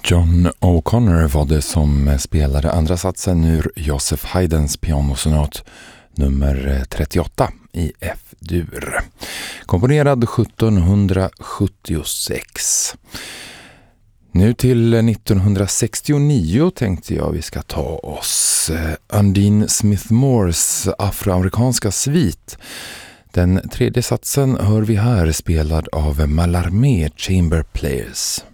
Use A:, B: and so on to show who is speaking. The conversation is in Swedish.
A: John O'Connor var det som spelade andra satsen ur Joseph Haydns pianosonat nummer 38 i F-dur. Komponerad 1776. Nu till 1969 tänkte jag vi ska ta oss Undine Smith Moores afroamerikanska svit. Den tredje satsen hör vi här spelad av Mallarmé Chamber Players.